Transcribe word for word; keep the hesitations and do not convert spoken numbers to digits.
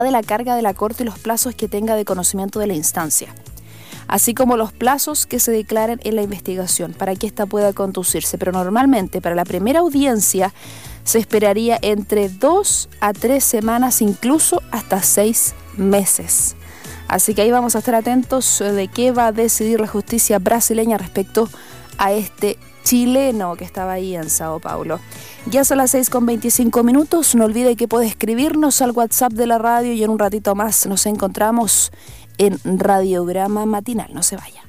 de la carga de la Corte y los plazos que tenga de conocimiento de la instancia, así como los plazos que se declaren en la investigación para que ésta pueda conducirse. Pero normalmente para la primera audiencia se esperaría entre dos a tres semanas, incluso hasta seis meses. Así que ahí vamos a estar atentos de qué va a decidir la justicia brasileña respecto a este chileno que estaba ahí en Sao Paulo. Ya son las seis con veinticinco minutos. No olvide que puede escribirnos al WhatsApp de la radio y en un ratito más nos encontramos en Radiograma Matinal. No se vaya.